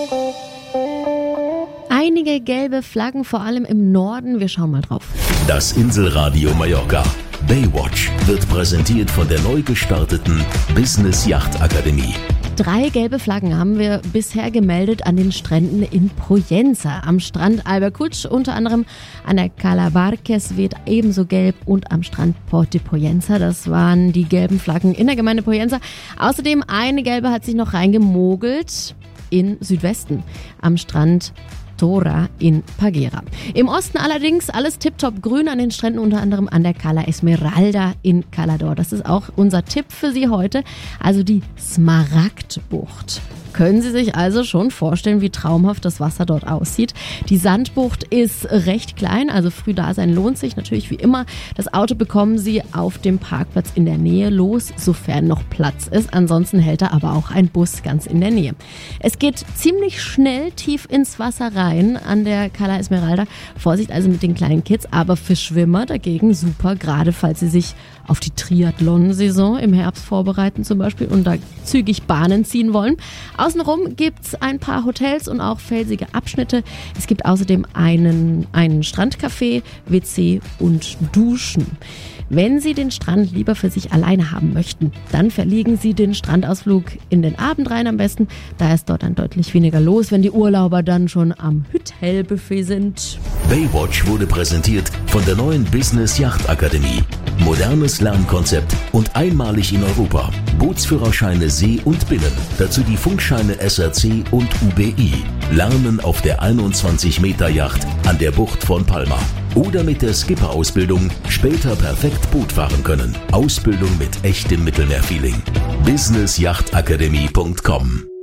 Einige gelbe Flaggen, vor allem im Norden. Wir schauen mal drauf. Das Inselradio Mallorca. Baywatch wird präsentiert von der neu gestarteten Business Yacht Akademie. 3 gelbe Flaggen haben wir bisher gemeldet an den Stränden in Poyenza. Am Strand Albercuch, unter anderem an der Cala Barques weht ebenso gelb und am Strand Port de Poyenza. Das waren die gelben Flaggen in der Gemeinde Poyenza. Außerdem eine gelbe hat sich noch reingemogelt in Südwesten am Strand Tora in Pagera. Im Osten allerdings alles tipptopp grün an den Stränden, unter anderem an der Cala Esmeralda in Calador. Das ist auch unser Tipp für Sie heute, also die Smaragdbucht. Können Sie sich also schon vorstellen, wie traumhaft das Wasser dort aussieht. Die Sandbucht ist recht klein, also früh da sein lohnt sich. Natürlich wie immer, das Auto bekommen Sie auf dem Parkplatz in der Nähe los, sofern noch Platz ist. Ansonsten hält da aber auch ein Bus ganz in der Nähe. Es geht ziemlich schnell tief ins Wasser rein an der Cala Esmeralda. Vorsicht also mit den kleinen Kids, aber für Schwimmer dagegen super, gerade falls Sie sich auf die Triathlon-Saison im Herbst vorbereiten zum Beispiel und da zügig Bahnen ziehen wollen. Außenrum gibt's ein paar Hotels und auch felsige Abschnitte. Es gibt außerdem einen Strandcafé, WC und Duschen. Wenn Sie den Strand lieber für sich alleine haben möchten, dann verlegen Sie den Strandausflug in den Abend rein am besten. Da ist dort dann deutlich weniger los, wenn die Urlauber dann schon am Hotelbuffet sind. Baywatch wurde präsentiert von der neuen Business Yacht Akademie. Modernes Lernkonzept und einmalig in Europa. Bootsführerscheine See und Binnen. Dazu die Funkscheine SRC und UBI. Lernen auf der 21-Meter-Yacht an der Bucht von Palma. Oder mit der Skipper-Ausbildung später perfekt Boot fahren können. Ausbildung mit echtem Mittelmeerfeeling. businessyachtakademie.com